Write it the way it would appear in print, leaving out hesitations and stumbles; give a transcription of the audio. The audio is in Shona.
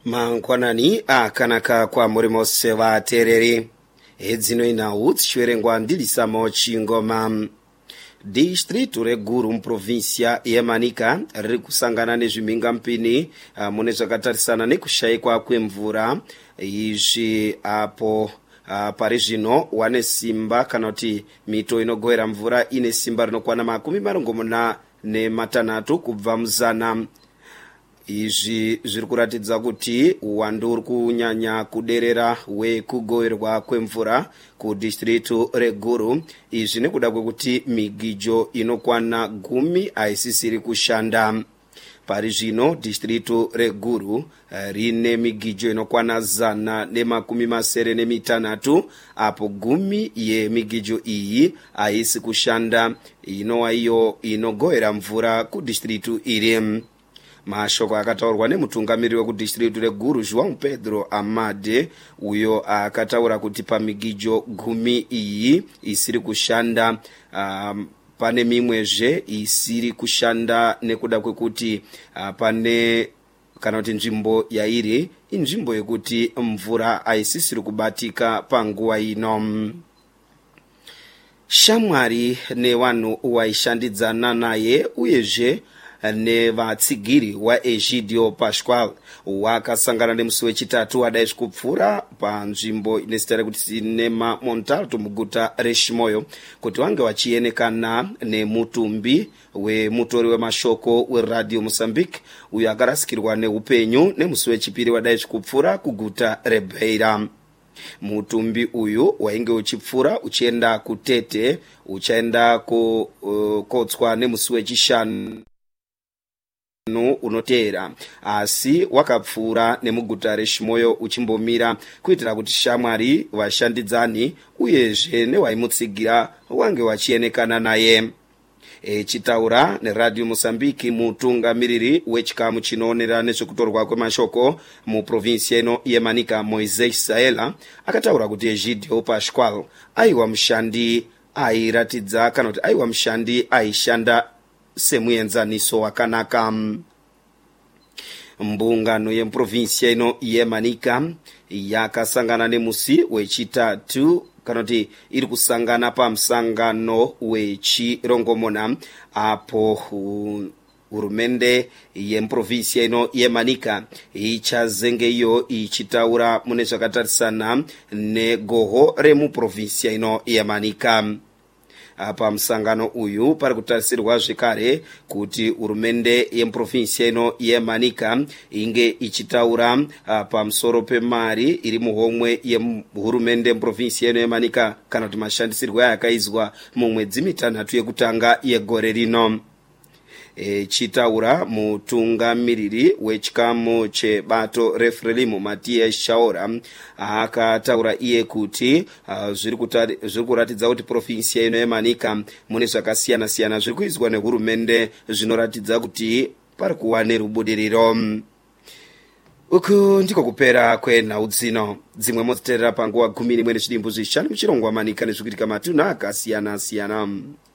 Mangwanani akanaka kwa murimose vatereri edzino inau tichiverengwa ndilisamo chingoma. Distritu reguru muprovinsia yemanika riri kusangana nezvimhingampini mune zvakatarisana nekushayikwa kwemvura. Izvi apo pari zvino wane simba kana kuti mito inogoera mvura ine simba rinokwana 46 kubva muzana. Izvi zviri kuratidza kuti uwandu uri kunyanya kuderera wekugoverwa kwemvura kudistritu reguru. Izvi nekuda kwekuti migijo inokwana 10 haisisiri kushanda. Pari zvino distritu reguru rine migijo inokwana 196 apo 10 yemigijo iyi haisi kushanda, inova iyo inogoverwa mvura kudistritu iri. Mashoko akataurwa nemutungamiriri wekudistritu reguru João Pedro Amade, uyo akataura kuti pamigijo 10 iyi isiri kushanda, pane mimwezve isiri kushanda nekuda kwekuti pane kana kuti nzvimbo yairi inzvimbo yekuti mvura haisisiri kubatika panguva ino. Shamwari nevanhu vaishandidzana naye uyezve nevatsigiri waEgidio Pascual wakasangana nemusi wechitatu adai kupfura panzvimbo inezita rekuti Cinema Montalto muguta reShimoyo kuti vange vachienekana nemutumbi wemutori wemashoko weRadio Mozambique uyo akarasikirwa neupenyu nemusi wechipiri wadai kupfura kuguta reBeira. Mutumbi uyu wainge uchipfura uchienda kuTete uchaenda kukotswa nemusi wechishanu unoteera, asi wakapfura nemuguta reShimoyo uchimbomira kuitira kuti shamwari vashandidzani uyezve nevaimutsigira wange vachienekana naye. Chitaura neRadio Mozambique mutungamiriri wechikamu chinoonera nezvekutorwa kwemashoko muprovinsia ino yemanika Moisés Saela akataura kuti Egidio Pascual aiwa mushandi airatidza kana kuti aiwa mushandi aishanda semuenzaniso wakanaka. Mbungano yemuprovinsia ino yemanika yakasangana nemusi wechitatu kana kuti iri kusangana pamusangano wechirongomona apo hurumende yemuprovinsia ino yemanika ichazenge iyo ichitaura mune zvakatarisana negoho remuprovinsia ino yemanika. Pamusangano uyu pari kutarisirwa zvekare kuti hurumende yemuprovinsia ino yemanika inge ichitaura pamusoro pemari iri muhomwe yehurumende yemuprovinsia ino yemanika kana kuti mashandisirwo ayakaizwa mumwedzi 6 yekutanga yegore rino. Chitaura mutungamiriri wechikamu chebato reFrelimo Matias Shaora akataura iye kuti zviri kuratidza kuti provinsia ino yemanika mune zvakasiyana siyana zviri kuizwa nehurumende zvinoratidza kuti pari kuva nerubudiriro. Uku ndiko kupera kwenhau dzino, dzimwe modziteerera panguva 11 zvishanu muchirongwa manika nezvikuitika matunhu akasiyana siyana.